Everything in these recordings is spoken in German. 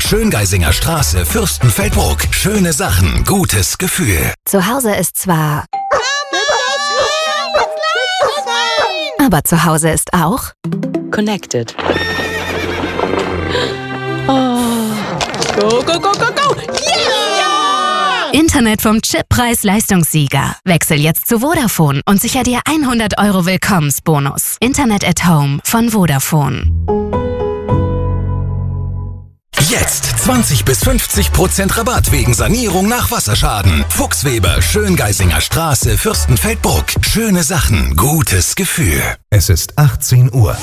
Schöngeisinger Straße, Fürstenfeldbruck. Schöne Sachen, gutes Gefühl. Zu Hause ist zwar... aber zu Hause ist auch... Connected. Oh. Go, go, go, go, go! Yeah! Internet vom Chip Preis-Leistungssieger. Wechsel jetzt zu Vodafone und sicher dir 100 € Willkommensbonus. Internet at Home von Vodafone. Jetzt 20-50% Rabatt wegen Sanierung nach Wasserschaden. Fuchsweber, Schöngeisinger Straße, Fürstenfeldbruck. Schöne Sachen, gutes Gefühl. Es ist 18 Uhr.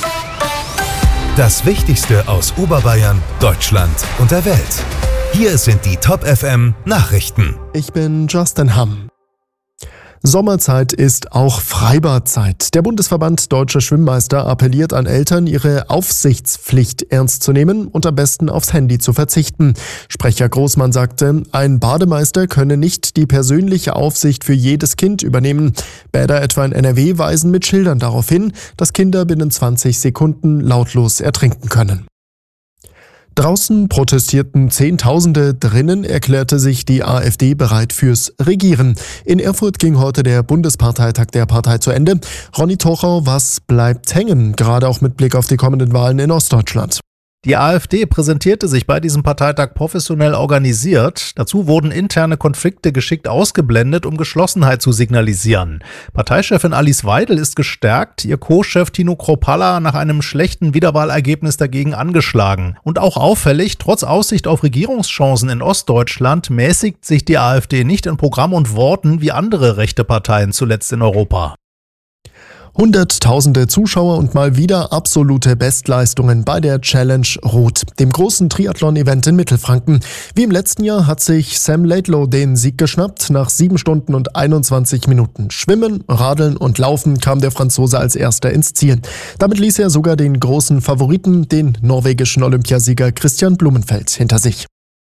Das Wichtigste aus Oberbayern, Deutschland und der Welt. Hier sind die Top FM Nachrichten. Ich bin Justin Hamm. Sommerzeit ist auch Freibadzeit. Der Bundesverband Deutscher Schwimmmeister appelliert an Eltern, ihre Aufsichtspflicht ernst zu nehmen und am besten aufs Handy zu verzichten. Sprecher Großmann sagte, ein Bademeister könne nicht die persönliche Aufsicht für jedes Kind übernehmen. Bäder etwa in NRW weisen mit Schildern darauf hin, dass Kinder binnen 20 Sekunden lautlos ertrinken können. Draußen protestierten Zehntausende, drinnen erklärte sich die AfD bereit fürs Regieren. In Erfurt ging heute der Bundesparteitag der Partei zu Ende. Ronny Tochau, was bleibt hängen, gerade auch mit Blick auf die kommenden Wahlen in Ostdeutschland? Die AfD präsentierte sich bei diesem Parteitag professionell organisiert. Dazu wurden interne Konflikte geschickt ausgeblendet, um Geschlossenheit zu signalisieren. Parteichefin Alice Weidel ist gestärkt, ihr Co-Chef Tino Kropalla nach einem schlechten Wiederwahlergebnis dagegen angeschlagen. Und auch auffällig, trotz Aussicht auf Regierungschancen in Ostdeutschland mäßigt sich die AfD nicht in Programm und Worten wie andere rechte Parteien zuletzt in Europa. Hunderttausende Zuschauer und mal wieder absolute Bestleistungen bei der Challenge Rot, dem großen Triathlon-Event in Mittelfranken. Wie im letzten Jahr hat sich Sam Laidlow den Sieg geschnappt. Nach 7 Stunden und 21 Minuten Schwimmen, Radeln und Laufen kam der Franzose als Erster ins Ziel. Damit ließ er sogar den großen Favoriten, den norwegischen Olympiasieger Christian Blumenfeld, hinter sich.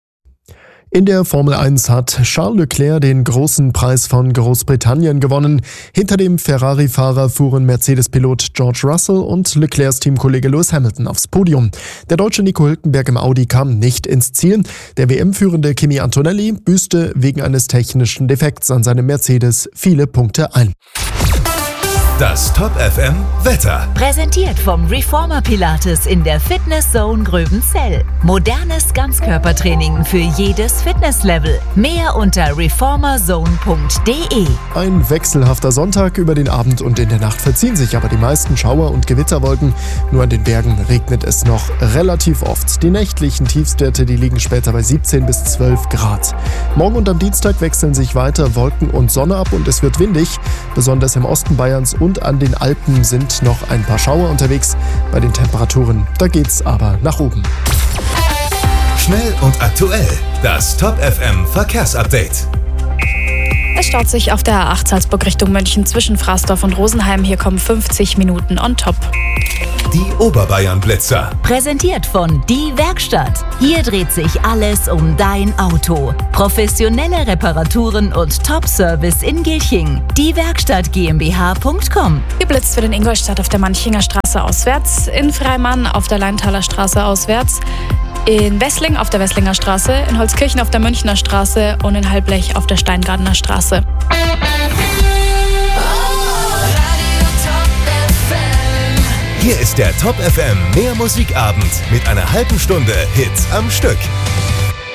In der Formel 1 hat Charles Leclerc den großen Preis von Großbritannien gewonnen. Hinter dem Ferrari-Fahrer fuhren Mercedes-Pilot George Russell und Leclercs Teamkollege Lewis Hamilton aufs Podium. Der deutsche Nico Hülkenberg im Audi kam nicht ins Ziel. Der WM-führende Kimi Antonelli büßte wegen eines technischen Defekts an seinem Mercedes viele Punkte ein. Das Top FM Wetter. Präsentiert vom Reformer Pilates in der Fitness Zone Gröbenzell. Modernes Ganzkörpertraining für jedes Fitnesslevel. Mehr unter reformerzone.de. Ein wechselhafter Sonntag. Über den Abend und in der Nacht verziehen sich aber die meisten Schauer- und Gewitterwolken. Nur an den Bergen regnet es noch relativ oft. Die nächtlichen Tiefstwerte, die liegen später bei 17 bis 12 Grad. Morgen und am Dienstag wechseln sich weiter Wolken und Sonne ab und es wird windig. Besonders im Osten Bayerns und an den Alpen sind noch ein paar Schauer unterwegs. Bei den Temperaturen, da geht's aber nach oben. Schnell und aktuell. Das Top FM Verkehrsupdate. Es staut sich auf der A8 Salzburg Richtung München zwischen Fraßdorf und Rosenheim. Hier kommen 50 Minuten on top. Die Oberbayern-Blitzer. Präsentiert von Die Werkstatt. Hier dreht sich alles um dein Auto. Professionelle Reparaturen und Top-Service in Gilching. Diewerkstatt GmbH.com. Geblitzt wird in Ingolstadt auf der Manchinger Straße auswärts, in Freimann auf der Leintaler Straße auswärts, in Wessling auf der Wesslinger Straße, in Holzkirchen auf der Münchner Straße und in Halblech auf der Steingartner Straße. Hier ist der Top FM Mehr Musikabend mit einer halben Stunde Hits am Stück.